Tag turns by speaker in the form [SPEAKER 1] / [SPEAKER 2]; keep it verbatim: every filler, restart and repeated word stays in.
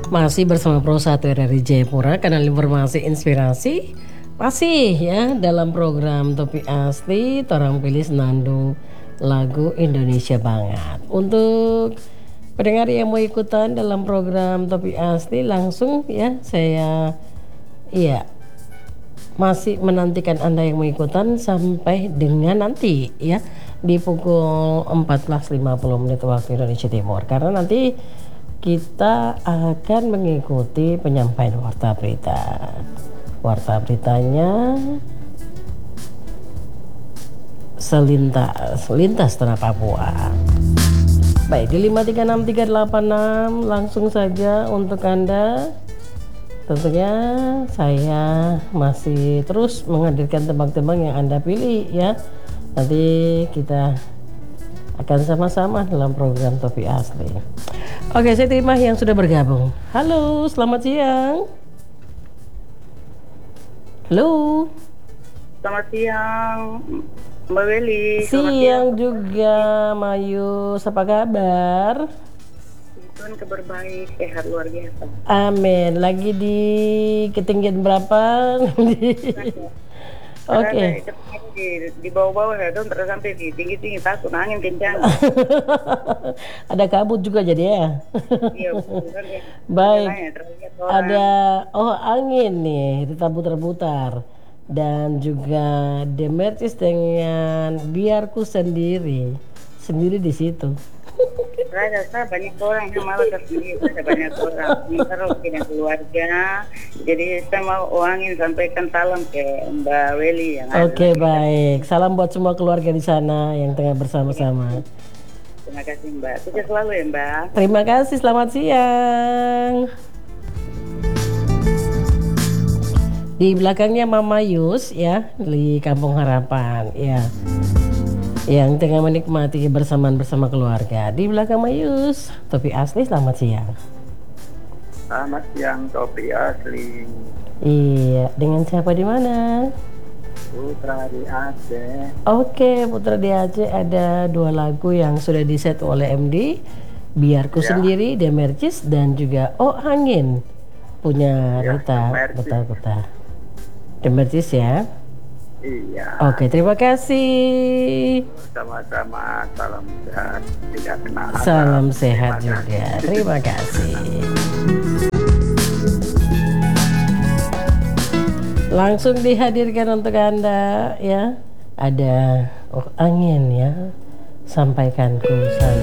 [SPEAKER 1] Masih bersama Pro satu R R I Jayapura, kanal informasi inspirasi. Masih ya dalam program Topik Asli, torang pilih senandung lagu Indonesia banget. Untuk pendengar yang mau ikutan dalam program Topik Asli, langsung ya saya iya masih menantikan Anda yang mau ikutan sampai dengan nanti ya di pukul empat belas lima puluh menit waktu Indonesia Timur, karena nanti kita akan mengikuti penyampaian warta berita. Warta beritanya selintas lintas tanah Papua. Baik, di lima tiga enam tiga delapan enam langsung saja untuk Anda. Tentunya saya masih terus menghadirkan tembang-tembang yang Anda pilih ya. Nanti kita akan sama-sama dalam program Topik Asli. Oke, saya terima yang sudah bergabung. Halo, selamat siang. Halo.
[SPEAKER 2] Selamat siang, Mbak Weli.
[SPEAKER 1] Siang, siang juga, Mayus. Apa kabar?
[SPEAKER 2] Tuhan kabar baik, sehat luar biasa.
[SPEAKER 1] Amin. Lagi di ketinggian berapa? Oke. Okay.
[SPEAKER 2] Di, di bawah-bawah ya, dong terus sampai di tinggi-tinggi, takut angin kencang.
[SPEAKER 1] Ada kabut juga jadi ya.
[SPEAKER 2] Iya,
[SPEAKER 1] baik. Ada oh angin nih, ditabut-tabutar. Dan juga Demertis dengan Biarku Sendiri, sendiri di situ.
[SPEAKER 2] Saya rasa banyak orang yang malah tersendiri, ada banyak orang yang terus punya keluarga. Jadi saya mau uangin sampaikan salam ke Mbak Weli yang ada.
[SPEAKER 1] Oke, baik. Salam buat semua keluarga di sana yang tengah bersama-sama.
[SPEAKER 2] Terima kasih Mbak. Sukses selalu ya Mbak.
[SPEAKER 1] Terima kasih. Selamat siang. Di belakangnya Mama Yus ya, di Kampung Harapan ya, yang tengah menikmati kebersamaan bersama keluarga. Di belakang Mayus, Topik Asli, selamat siang.
[SPEAKER 3] Selamat siang, Topik Asli.
[SPEAKER 1] Iya, dengan siapa di mana?
[SPEAKER 3] Putra di Aceh.
[SPEAKER 1] Oke, Putra di Aceh, ada dua lagu yang sudah diset oleh M D, Biarku ya. Sendiri, Demercis, dan juga Oh Angin, punya ya, Rita Kota-Kota. Demercis ya.
[SPEAKER 3] Iya.
[SPEAKER 1] Oke, terima kasih.
[SPEAKER 3] Sama-sama, salam sehat, tidak kena asap.
[SPEAKER 1] Salam sehat terima juga. Kasih. Terima kasih. Langsung dihadirkan untuk Anda ya. Ada oh, angin ya. Sampaikan ku salam.